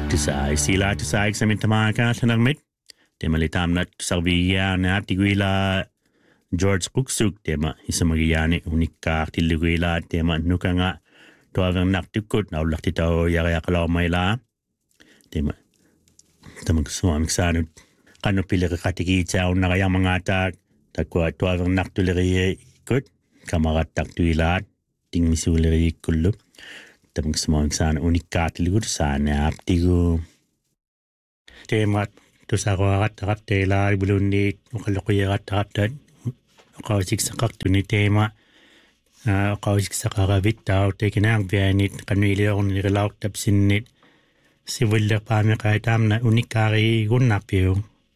Tisay sila tisay sa mitamaga sa nagmit. Temalitam na sarbiya na tiguila George Kuksuk tema isa magiyani unika tiliguila tema nuka nga tuwang naktikot na ulat ito yaya kalaw mayla tema tamang suwamik sanod kano pili katikita o nakayang mga atak takwa tuwang naktuliri ikot kamaratak tuilat ting misuliri kulub tamang suwamik sanod unika tiliguit sana aptigo tema tu sa karat tela bulunit ukalokuyarat tarat kausik sa kaktu ni tema kausik sa karavit tao tekinang biyanit kanili ako nilalaw tapsinit si Wilder pa mi kahit na unikari gunapyo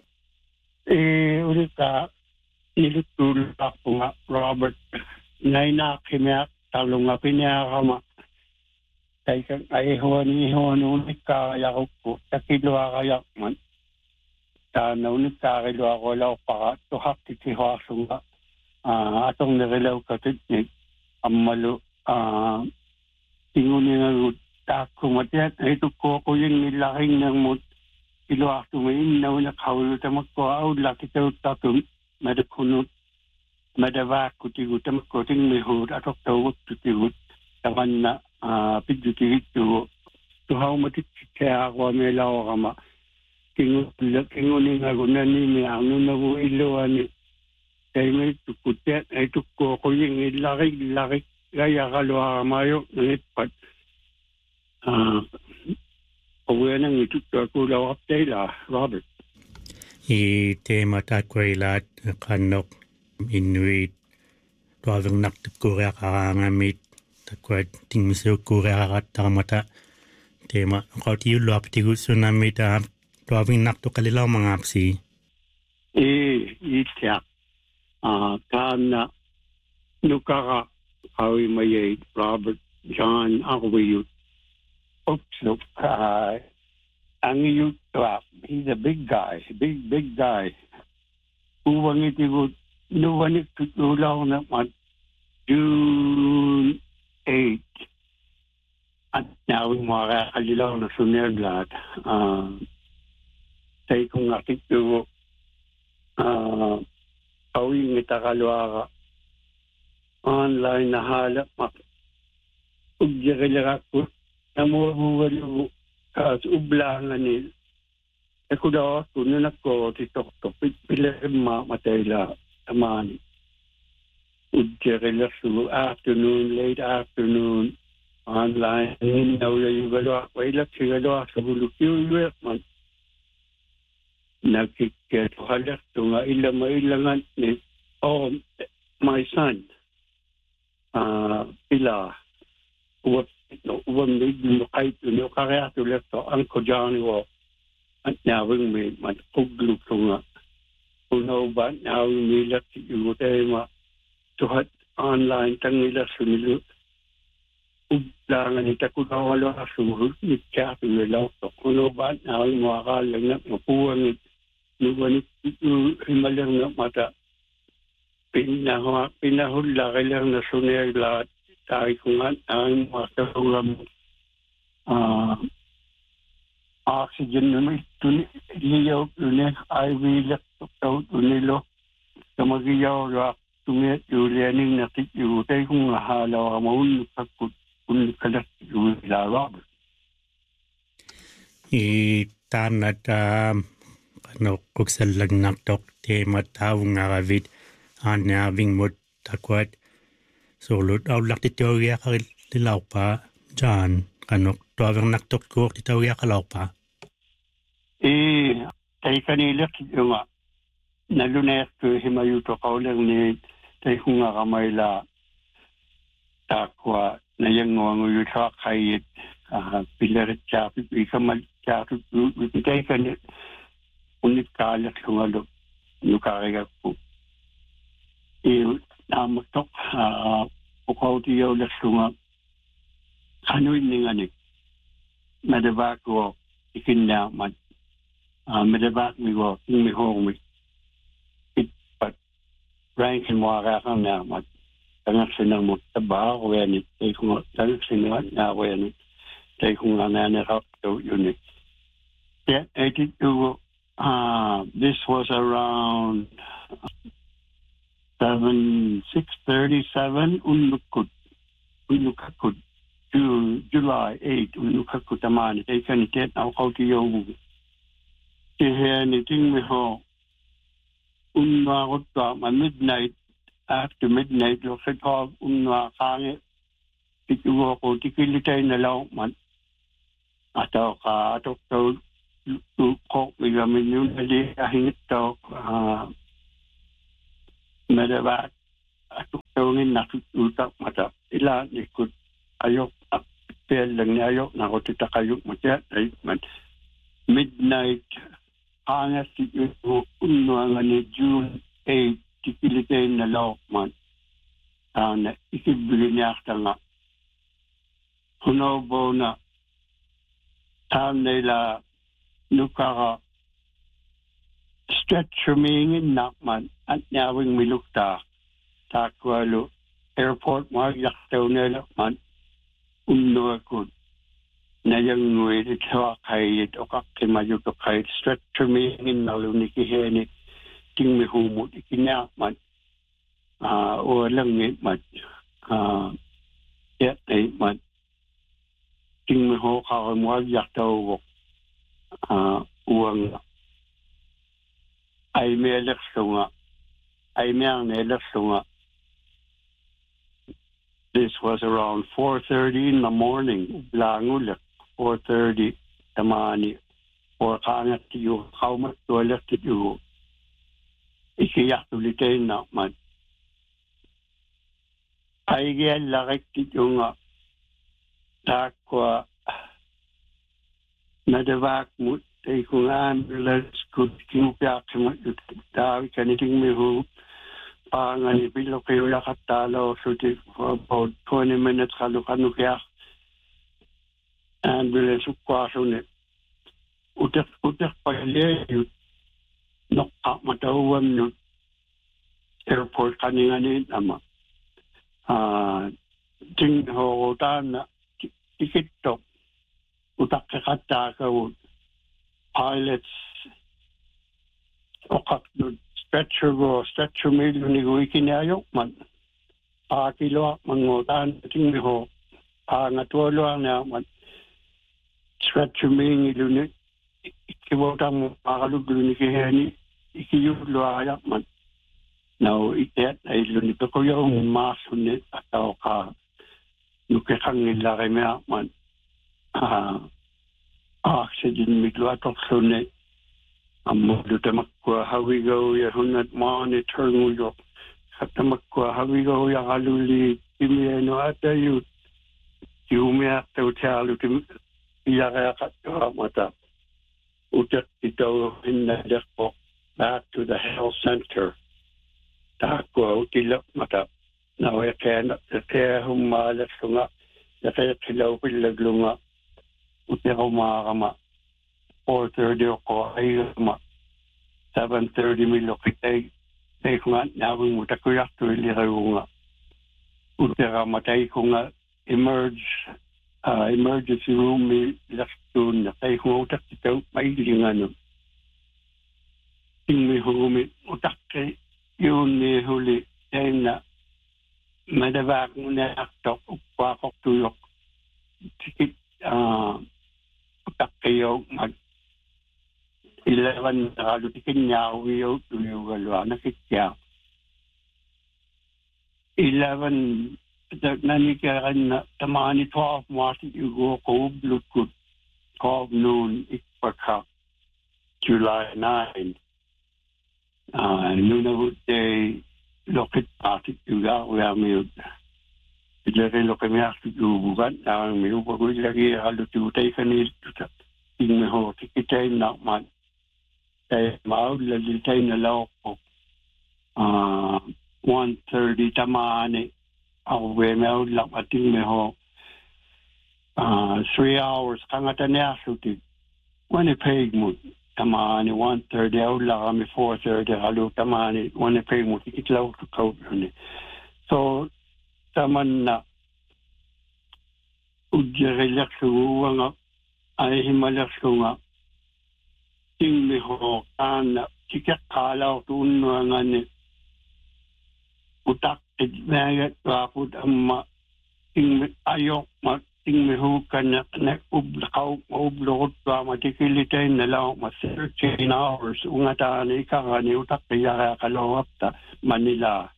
unika nilutulak ako nga Robert nainakimyak talong nga pinakama kaya ihon unika kayak ko takilwa kayak man na unika kilwa ko law pa tuhak titihasunga atong narilaw katitnik amalo tingunin ang tako matiyat ito ko yung nilaking ng mut ilo aktumain na unakawalo tamak ko laki tayo tatum madakunot madavak kutigut tamak ko ting mihur atok tawag tutigut taman na pidjutigit tuhaw matit kaya ako may lawa kama tingunin ako na nini ang nunabu ilo ani kaya may tukutya ay tukko ko yung laki kaya kalwa mayo nangitpat uwi nang itukto ko law update Robert tema takwailat kanok inuit tuwang naktukura karangamit takwat tingmiso kura katamata tema kautiyo lo aptigo tsunami tuwang naktukalilaw mga apsi ityak kana nukaka kawi mayay Robert John Akwayut Oopslook ang iyut he's a big guy uwang itigot nuwanik tutulaw naman June 8 at nawing mga kalilaw na sunerglat say kung nakituwo kawing itakalwa ka online na halap ugyakilaka ko na muwalubo kas ublangan nil ako daw ako nunak ko titok to pipilim matayla tamani ugyakilaka so late afternoon online nawala yung galwa wailak si galwa sa bulukyo man nakikituhalak ito nga mailangan ni my son pila uwan medyo kahit ito kaya tulit ito ang kodyani ko at nawing may matkugluk ito nga unaw ba nawing milat yung tema tuhat online tangila sunilu ublangan ito kung nawala sumuhul ni Kathy Wilaw ito unaw ba nawing makakalang na mapuwang nuwanit himalang na mata pinahula kailang na suner lahat tayo kung ang mga karulam oxygen naman liyaw tunin ay wilak taw tunilo sa magiyaw rak tumit yulianing natit yutay kung halaw maun kung kalat yulilaw itanat no kuksal lang naktok tema tawang ngaravit anaving mot takwat solot awlak ti teorya kalilaw pa dyan kanok tawang naktok ko ti teorya kalaw pa tay kanila yung nalunes ko himayuto kaulang ni tay kung nga kamayla takwa na yung ngawang sa kayit pilarit chapit ikamal chapit tay kanila unit kalat sungalo nukariga po namatok ukaw tiyaw lasunga kanuin ninganik madabak ko ikinyaman madabak mi ko mihong mi itpat rankin mo akakang naman tangak sinang mo tabaho wenit tay kung tangak sinang na wenit tay kung nananarap to unit 82. This was around 6:37 unukakut July 8 unukakutamani taken it now how to you anything me ho unwa midnight after midnight lo set ho unwa kange tikuo ko tikilitay na law man ataw ka atok ko igamin yun ali ahingit to medebat atok tawin nakitutak mata ila ikut ayok apel lang ni ayok na ko titakayok matya ay man midnight hangas ti unwa ni June 8 tikilitay na law man na ikibili niya nga hunobo na tam nila nukara stretcher mingin nakman at nyawing milukta takwalo airport magyaktaw nila man unno akod na yung nuwi ito kayit o kakimayog o kayit stretcher mingin nalunikihin ting mihumot ikinakman o lang man yet ay man ting miho kakamwagyaktaw uang ay may eleksyon ay may ang eleksyon this was around 4:30 in the morning langulak 4:30 tamani or kangat you how much to elected you ikiyak tulitay na man ay gyan lakit yung takwa nadavak mo ay kung ambulance could kinupyak sa mga dawi kaniting miho panganipilo kayo lakatalo so for about 20 minutes kalukanukyak ambulance ukwaso ni utak pagli yun nakak matawam yun airport kaninganin ama ting hotan na tikitok utak kakata ka pilots o kakno stretcher medyo ni ikinayok man kilo mangotan ting ho ngatolo na man stretcher medyo ni ikiwotang mo makaluglo ni kihani ikiyulo ayak man now itet ay luni ko yung masunit ataw ka nukekang nila kay man oxygen miglo atok sunit amulo tamakwa hawigaw ya hunat monitor nguyo tamakwa hawigaw ya kaluli imiano atayu yumiak tautalo iyakayakat mata utak ito hinadako back to the health center takwa utilak mata now I can kaya humalas ko nga kaya kilaw pilaglo nga utero makakama 4:30 ako ay 7:30 milo kitay ay ko nga nawang mutakuyak to iliraw nga utero matay ko nga emergency room may lakstun na kay ko utak ito mailingan ting may humi utak kay yun may huli ay na madavak mo na aktok upakok tuyok tikit utak kayo mag 11 nakalutikin niya uwiyaw tuyok alwa nakikya 11 nanikaran na tamani 12 March yugo ko blutkut 12 noon ikpaka July 9 nuna day lokit party juga uyami ilagay lo kami bukan ang may upagoy lagi halututay kanil ting may ho tikitay na man kaya maud lalitay na law ko 1:30 tamani ako maud lang ating may ho 3 hours kangatan niya suti Winnipeg mo tamani 1:30 ako lang kami 4:30 halu tamani Winnipeg mo tikitlaw to coat so taman na udya relax ko nga ay himalak ko nga ting mi ho tan tiket kalau tunangan utak ednaya kaput amma ting ayok ma ting mi ho kana na ublakaw ublot pa matikilitay na lang ma 13 hours ungata ni kangani utak kaya kalawap ta Manila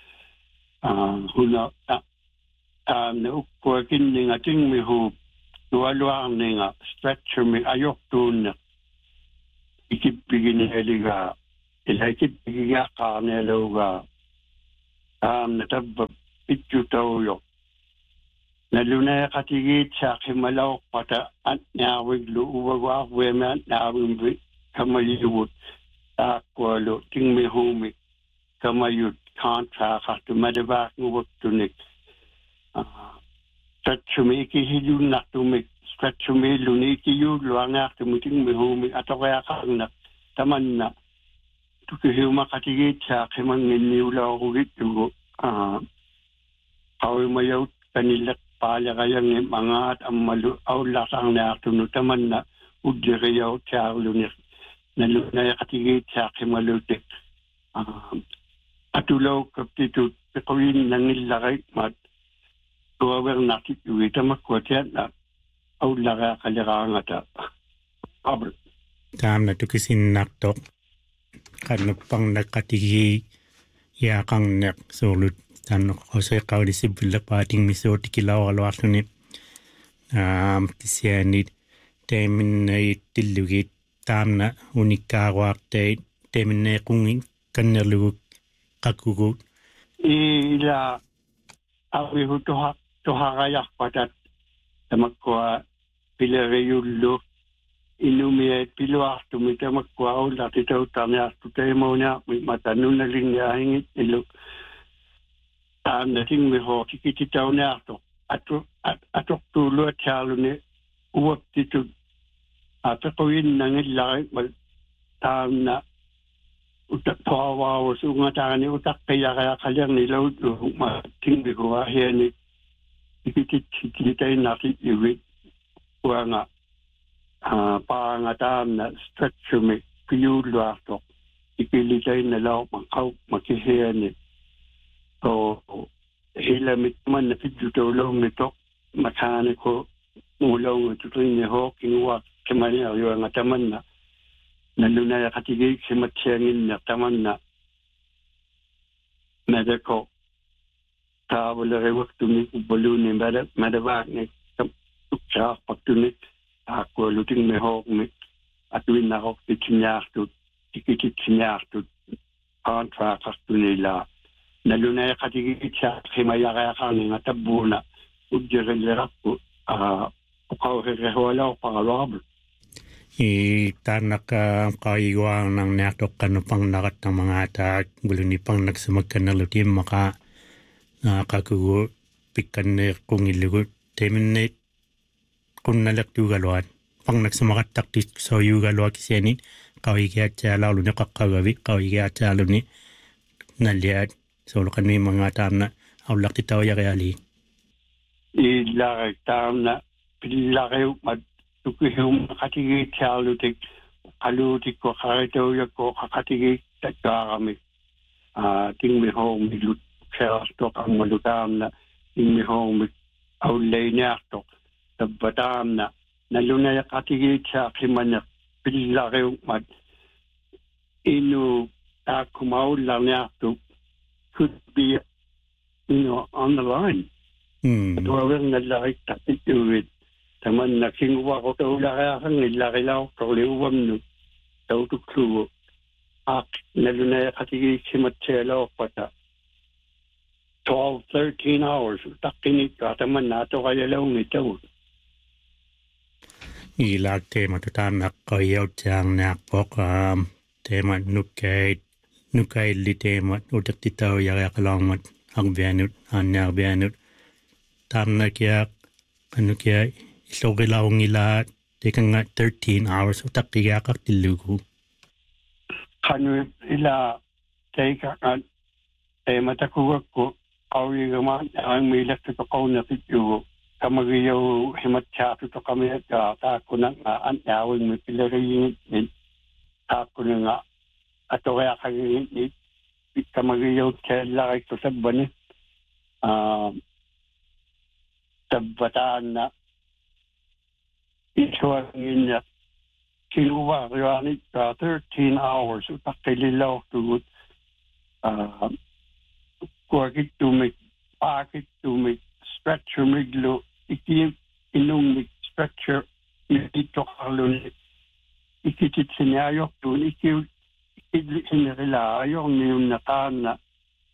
huna na ukwakin ni nga ting mi ho lualuang ni nga stretcher mi ayok tun ikipigin eliga ilakipigya kaneloga natabba pitju tawyo naluna katigit sa kimalaw pata at nyawig luuwag wema nawing kamayut akwalo tingmi humi kamayut contract at madabak ngwaktunik stretchumi ikihilun naktumik stretchumi luniki yu luangak tumuting mihumi atokaya kang taman na tukihuma katigit sa kimangin niula hugit yugo kawi mayaw kanilak pala kayang mga at amalu aulasang na tunutaman na udirayaw sa lunis nalunay katigit sa kimalutik atulaw kaptitut pikawin nangilakay mat tuwawer nakit uwita makwatyan na aulaga kalirangata abr tam na tukisin naktok kanupang nakatigi yakang nek solut tan ose kawdi sibula pating miso tikilaw alwasuni tisianit temin ay tilugit tam na unikawak temin na kung kanaluguk kakugut ila awi hutuhakayak patat tamakwa pilareyullo inumiyay piluak tumita makwa ula titaw tamya tutay mo niya matanun na linya hingit ilo nating miho kikititaw niya atok tulo at salo ni uwap tito apakawin nangilakay na utak tawawa so ngatani utak kaya kalyang nilaw mating bikuha ni ikititay natin iwit kuha nga pangatam na stretchumi kiyulo ato ikilitay na law makihiya ni so hilamit man na pidutulong nito makaniko ulong tutuin ni ho kinuwa kimani yung ngataman na nalunay katigig si matsiyangin na taman na medako wala rewak tunik baluni madabak ni tuksa pagtunik ako luting may hawk mi at win na hawk titinyaktut tikititinyaktut contract to nila nalunay katigit sa himayakaya kang nga tabuna udjirelirap ko ukawala ko pangalabal tanak kaiwang ng natok kanupang nakat ng mga atak buluni pang nagsamagkan na lutim maka kakugo pikan kung ilugot teminate kung nalaktugalwan pang nagsamakat taktis so yugalwa kiseni kawigat sa lalo na kakagawi kawigat sa lalo ni naliad so lokan may mga tam na awlak titaw ya kayali ilakay tam na pilakay tukihum katigit sa alutik ko karitaw ya ko kakatigit at kakami ting may hong milut Stok ang malutam na inihong aulay niya tok tabatam na nalunay katigit sa kimanya pilakay mat inu kumaw lang niya to could be on the line. Tuwawang nalakay tapit uwit taman na kingwa ko taulakay kang nilakay lang ko liwam no tautukluwo nalunay katigit si matsela o pata 12-13 hours takinit kataman nato kaya lang ito ilag tema tutam nak kayaw tiyang nakpok tema nukay li tema utak titaw yayak langmat ang bianut anak bianut tam na kaya isogilaw ngila tekang 13 hours utak kaya kaktilugo kanu ila teka matakuwag ko kawi gaman ang may electric ako na pityo kamagiyaw himatya ito kami at ta ko nang anyawin may pilariyin ako na nga ato kaya kaging kamagayaw kaya ito sa banin tabataan na isuwangin niya kinuha kaya 13 hours utakililaw tugod kuwagit tumig pakit tumig stretcher miglo ikim inong mig stretcher ito kalun ikitit sinayok dun ikidli sinirila ayok niyong nataan na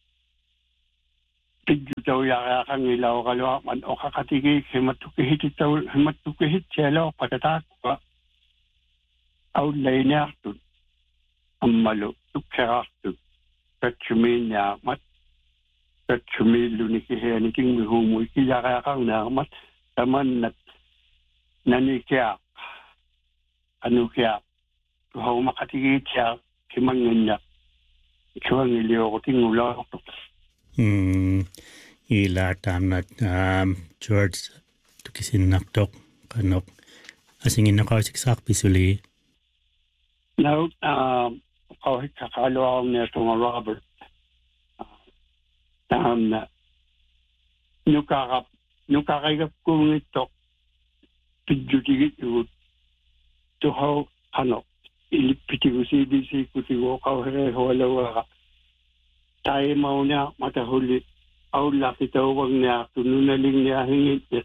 pidyo daw yakakang ilaw kalwa man o kakatigi himatukihit siya law patatakwa awlay niya dun ang malo tukserak dun katsumin niya mat katsumin nikihe niking mihumo ikiyakakang na mat taman na nanikyak ano kaya kung makatigit siya kimangin niya ikaw iliyo ko tingulaw ila tamnat George tukisin naktok kanok asingin na kao siksak pisuli now kahit kakalo ako niya itong Robert na nukakagap kong ito pidjutigit yun to how ano ilipiti ko CDC ko tigo kawhere wala tayo mau niya matahuli aw laki tawag niya tununaling niya hingit niya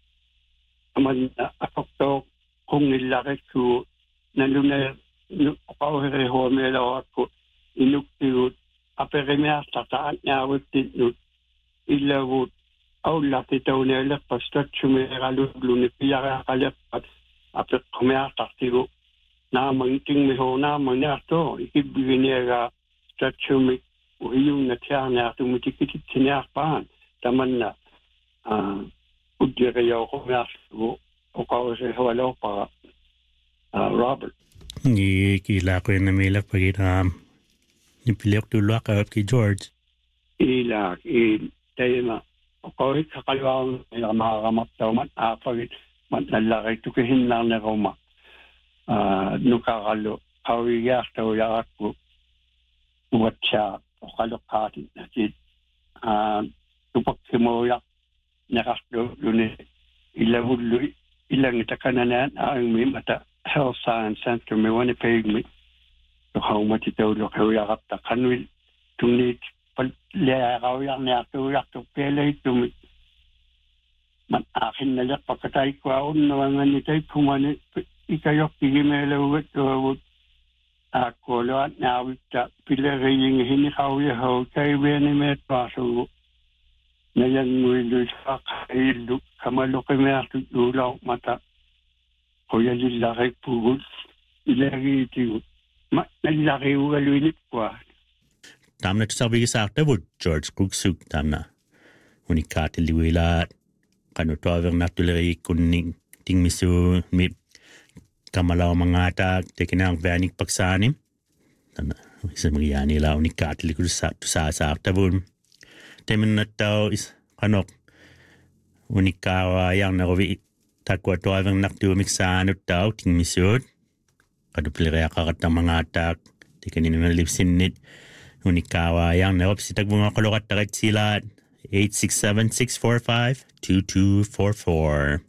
aman apakto kung nilaki ko naluna kawhere wala ako inuktigot aperemya tataan niya witin ilawot aw laki tawag niya pastat sumiraluglo ni piyaka kalapat apet kumya taktigo na mangting miho na mangyato ikibigin niya stretchumik uyung na tiya niya tumutikit siya paan taman na udirayaw kumya o kawase wala pa Robert kila ko yung namilak pagina nipilyak tulak kay George ilak tayo na o kawit kakalawang makakamak daw man pagit manlalaki tukihin lang na Roma nukakalo kawiyak daw ako buat siya o kalokati na sit tupak simoyak nakasdo yun ilawulo ilang itakanan ang may mata health science center may Winnipeg may how much ito lo kawiyak at kanwil tunit palya kawiyak niya tuyak to pele ito man akin na lang pagkatay ko aon naman nitay kumani ikayok tigimelawat awat ako lo at nawit ta pilagaying hinikawi ho kay beni met paso na yan mulo sa kailu kamalo kami ato ulaw mata kuya lilaki pugod ilagi ito nalaki ugaluinit ko tamna tsabi gisakta wood George Kuksuk tamna unikati liwilat kanu tover natuloy kuning ting misu mi kamalaw mga ta tekinang vanik paksanim tana isa magyani la unikat liku sa tabun temen nataw is kanok unikawa yang narovi takwa tover naktu miksano taw ting misu kadu pilaya kakat mga ta tekinin na lipsinit unikawa yang narop si tagbunga kalokat tagat sila 867-645-2244